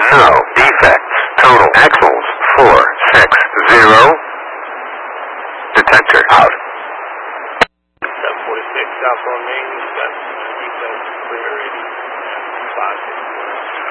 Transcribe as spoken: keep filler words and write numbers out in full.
No defects. Total axles four six zero. Detector out. seven forty-six south on Main, got defects clear eighty, five six one.